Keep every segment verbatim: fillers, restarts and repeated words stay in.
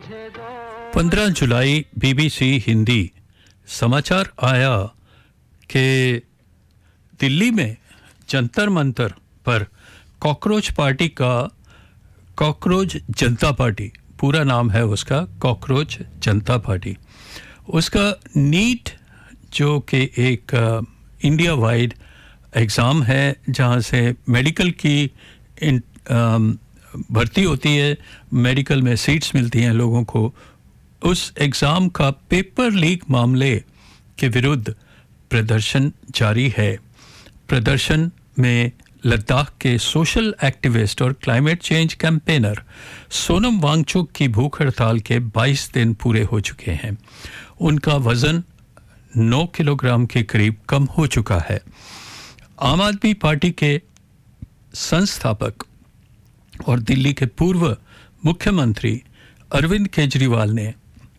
पंद्रह जुलाई बीबीसी हिंदी समाचार आया कि दिल्ली में जंतर मंतर पर कॉकरोच पार्टी का कॉकरोच जनता पार्टी पूरा नाम है उसका कॉकरोच जनता पार्टी उसका नीट जो कि एक इंडिया वाइड एग्ज़ाम है जहां से मेडिकल की इन, आ, भर्ती होती है, मेडिकल में सीट्स मिलती हैं लोगों को, उस एग्ज़ाम का पेपर लीक मामले के विरुद्ध प्रदर्शन जारी है। प्रदर्शन में लद्दाख के सोशल एक्टिविस्ट और climate change campaigner Sonam Wangchuck की भूख हड़ताल के बाईस दिन पूरे हो चुके हैं। उनका वज़न नौ किलोग्राम के करीब कम हो चुका है। आम आदमी पार्टी के संस्थापक और दिल्ली के पूर्व मुख्यमंत्री अरविंद केजरीवाल ने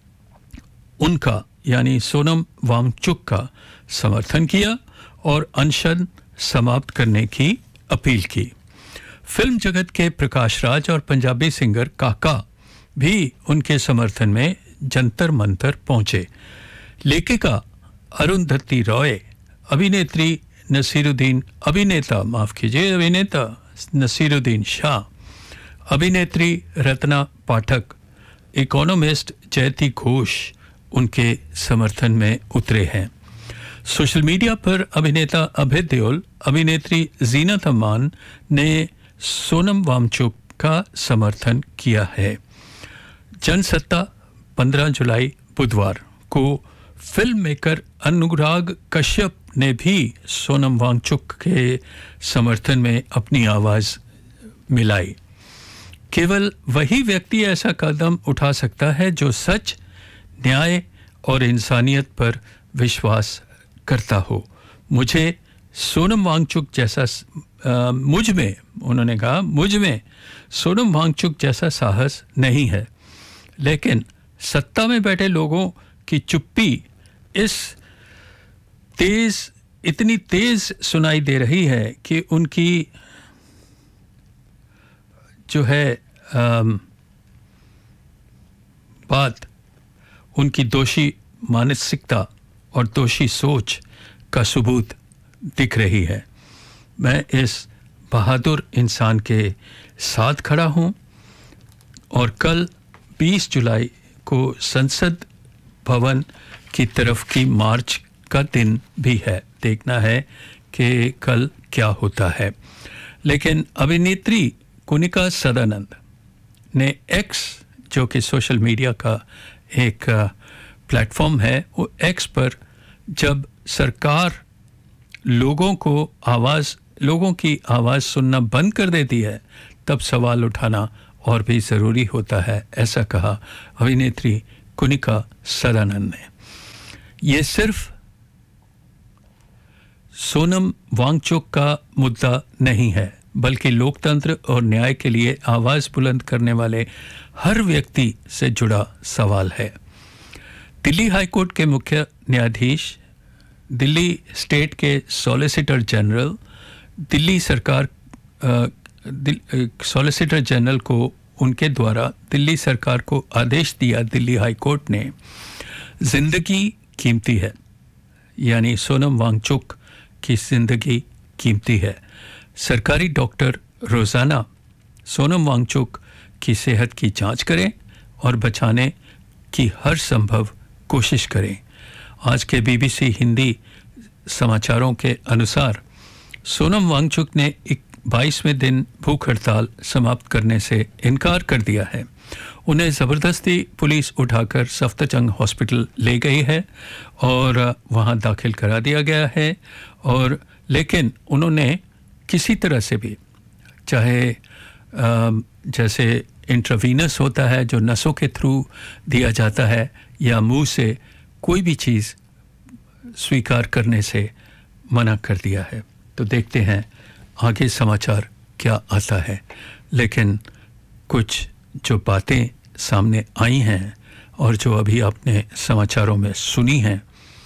उनका यानी सोनम वांगचुक का समर्थन किया और अनशन समाप्त करने की अपील की। फिल्म जगत के प्रकाश राज और पंजाबी सिंगर काका भी उनके समर्थन में जंतर मंतर पहुंचे। लेखिका अरुंधति रॉय, अभिनेत्री नसीरुद्दीन अभिनेता माफ कीजिए अभिनेता नसीरुद्दीन शाह, अभिनेत्री रत्ना पाठक, इकोनॉमिस्ट जयती घोष उनके समर्थन में उतरे हैं। सोशल मीडिया पर अभिनेता अभय देओल, अभिनेत्री जीनत अमान ने सोनम वांगचुक का समर्थन किया है। जनसत्ता पंद्रह जुलाई बुधवार को फिल्म मेकर अनुराग कश्यप ने भी सोनम वांगचुक के समर्थन में अपनी आवाज़ मिलाई। केवल वही व्यक्ति ऐसा कदम उठा सकता है जो सच, न्याय और इंसानियत पर विश्वास करता हो। मुझे सोनम वांगचुक जैसा आ, मुझ में उन्होंने कहा मुझ में सोनम वांगचुक जैसा साहस नहीं है, लेकिन सत्ता में बैठे लोगों की चुप्पी इस तेज इतनी तेज सुनाई दे रही है कि उनकी जो है आम, बात उनकी दोषी मानसिकता और दोषी सोच का सबूत दिख रही है। मैं इस बहादुर इंसान के साथ खड़ा हूं और कल बीस जुलाई को संसद भवन की तरफ की मार्च का दिन भी है। देखना है कि कल क्या होता है। लेकिन अभिनेत्री कुनिका सदानंद ने एक्स, जो कि सोशल मीडिया का एक प्लेटफॉर्म है, वो एक्स पर जब सरकार लोगों को आवाज़ लोगों की आवाज़ सुनना बंद कर देती है तब सवाल उठाना और भी ज़रूरी होता है, ऐसा कहा अभिनेत्री कुनिका सदानंद ने। ये सिर्फ सोनम वांगचुक का मुद्दा नहीं है, बल्कि लोकतंत्र और न्याय के लिए आवाज़ बुलंद करने वाले हर व्यक्ति से जुड़ा सवाल है। दिल्ली हाई कोर्ट के मुख्य न्यायाधीश, दिल्ली स्टेट के सॉलिसिटर जनरल, दिल्ली सरकार सॉलिसिटर जनरल को उनके द्वारा दिल्ली सरकार को आदेश दिया दिल्ली हाई कोर्ट ने, जिंदगी कीमती है, यानी सोनम वांगचुक की जिंदगी कीमती है। सरकारी डॉक्टर रोज़ाना सोनम वांगचुक की सेहत की जांच करें और बचाने की हर संभव कोशिश करें। आज के बीबीसी हिंदी समाचारों के अनुसार सोनम वांगचुक ने बाईसवें दिन भूख हड़ताल समाप्त करने से इनकार कर दिया है। उन्हें ज़बरदस्ती पुलिस उठाकर सफदरजंग हॉस्पिटल ले गई है और वहां दाखिल करा दिया गया है। और लेकिन उन्होंने किसी तरह से भी, चाहे जैसे इंट्रावीनस होता है जो नसों के थ्रू दिया जाता है, या मुंह से कोई भी चीज़ स्वीकार करने से मना कर दिया है। तो देखते हैं आगे समाचार क्या आता है। लेकिन कुछ जो बातें सामने आई हैं और जो अभी आपने समाचारों में सुनी हैं,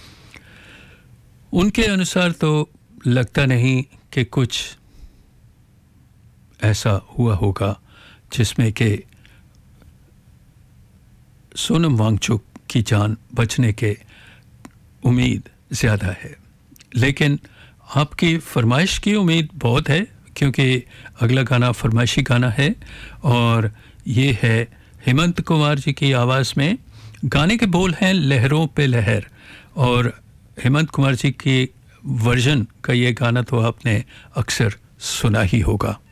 उनके अनुसार तो लगता नहीं कि कुछ ऐसा हुआ होगा जिसमें कि सोनम वांगचुक की जान बचने के उम्मीद ज़्यादा है। लेकिन आपकी फरमाइश की उम्मीद बहुत है, क्योंकि अगला गाना फरमाइशी गाना है और ये है हेमंत कुमार जी की आवाज़ में। गाने के बोल हैं लहरों पे लहर, और हेमंत कुमार जी की वर्जन का ये गाना तो आपने अक्सर सुना ही होगा।